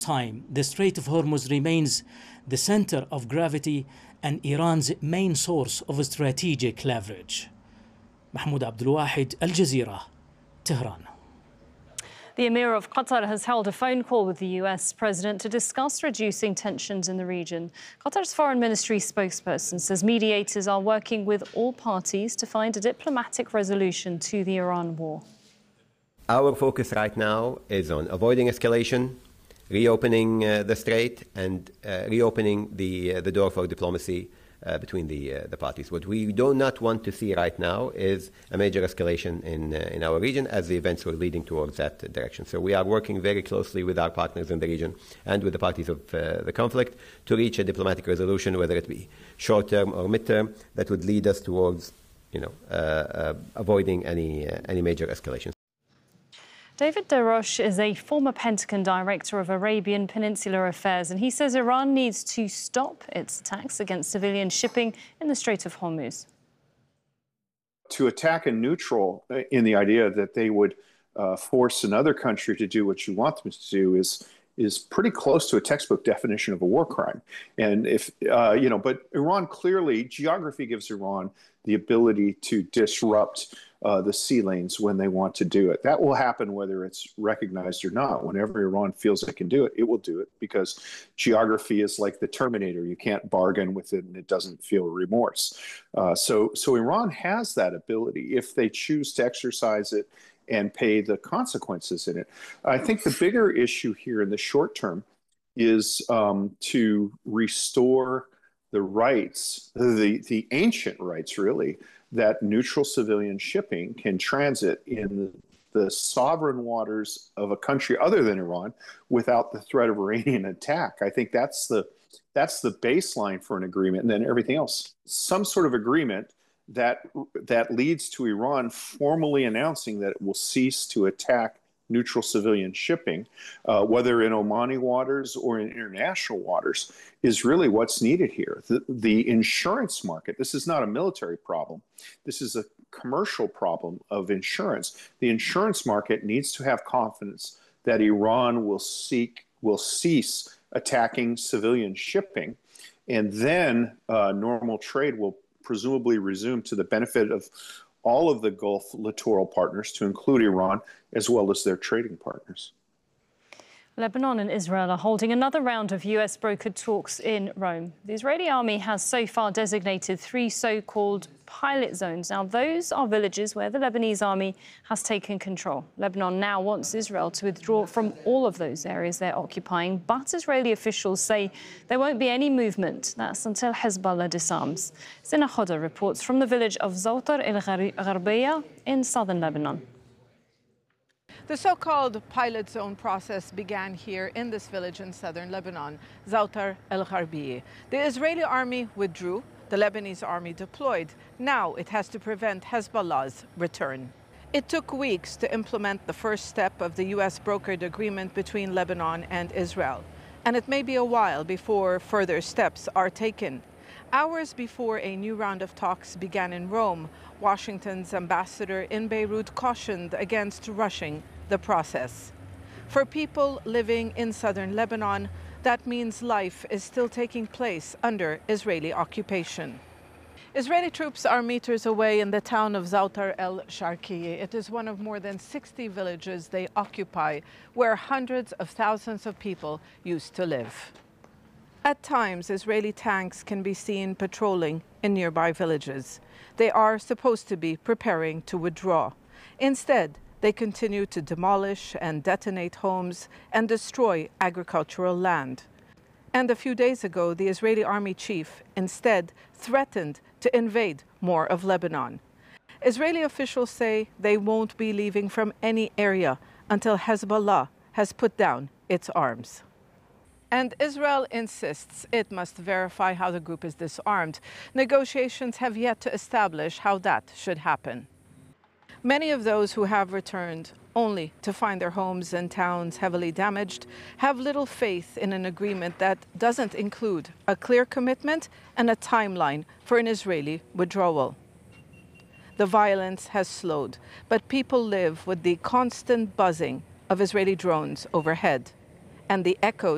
time, the Strait of Hormuz remains the center of gravity and Iran's main source of strategic leverage. Mahmoud Abdul Wahid, Al Jazeera, Tehran. The Emir of Qatar has held a phone call with the US president to discuss reducing tensions in the region. Qatar's foreign ministry spokesperson says mediators are working with all parties to find a diplomatic resolution to the Iran war. Our focus right now is on avoiding escalation, reopening the strait, and reopening the door for diplomacy between the parties. What we do not want to see right now is a major escalation in our region, as the events were leading towards that direction. So we are working very closely with our partners in the region and with the parties of the conflict to reach a diplomatic resolution, whether it be short-term or mid-term, that would lead us towards, avoiding any major escalation. David Darosh is a former Pentagon director of Arabian Peninsular Affairs, and he says Iran needs to stop its attacks against civilian shipping in the Strait of Hormuz. To attack a neutral in the idea that they would force another country to do what you want them to do is pretty close to a textbook definition of a war crime. And but Iran clearly, geography gives Iran the ability to disrupt the sea lanes when they want to do it. That will happen whether it's recognized or not. Whenever Iran feels it can do it, it will do it, because geography is like the Terminator. You can't bargain with it and it doesn't feel remorse. So Iran has that ability if they choose to exercise it and pay the consequences in it. I think the bigger issue here in the short term is to restore the rights, the ancient rights, really, that neutral civilian shipping can transit in the sovereign waters of a country other than Iran without the threat of Iranian attack. I think that's the baseline for an agreement, and then everything else. Some sort of agreement that leads to Iran formally announcing that it will cease to attack neutral civilian shipping, whether in Omani waters or in international waters, is really what's needed here. The insurance market, this is not a military problem. This is a commercial problem of insurance. The insurance market needs to have confidence that Iran will cease attacking civilian shipping, and then normal trade will presumably resume to the benefit of all of the Gulf littoral partners, to include Iran, as well as their trading partners. Lebanon and Israel are holding another round of US-brokered talks in Rome. The Israeli army has so far designated 3 so-called pilot zones. Now, those are villages where the Lebanese army has taken control. Lebanon now wants Israel to withdraw from all of those areas they're occupying, but Israeli officials say there won't be any movement. That's until Hezbollah disarms. Zina Khoda reports from the village of Zawtar el-Gharbiya in southern Lebanon. The so-called pilot zone process began here in this village in southern Lebanon, Zawtar el-Gharbiya. The Israeli army withdrew, the Lebanese army deployed. Now it has to prevent Hezbollah's return. It took weeks to implement the first step of the US-brokered agreement between Lebanon and Israel. And it may be a while before further steps are taken. Hours before a new round of talks began in Rome, Washington's ambassador in Beirut cautioned against rushing the process. For people living in southern Lebanon, that means life is still taking place under Israeli occupation. Israeli troops are meters away in the town of Zawtar el-Sharqiya. It is one of more than 60 villages they occupy, where hundreds of thousands of people used to live. At times, Israeli tanks can be seen patrolling in nearby villages. They are supposed to be preparing to withdraw. Instead, they continue to demolish and detonate homes and destroy agricultural land. And a few days ago, the Israeli army chief instead threatened to invade more of Lebanon. Israeli officials say they won't be leaving from any area until Hezbollah has put down its arms. And Israel insists it must verify how the group is disarmed. Negotiations have yet to establish how that should happen. Many of those who have returned only to find their homes and towns heavily damaged have little faith in an agreement that doesn't include a clear commitment and a timeline for an Israeli withdrawal. The violence has slowed, but people live with the constant buzzing of Israeli drones overhead and the echoes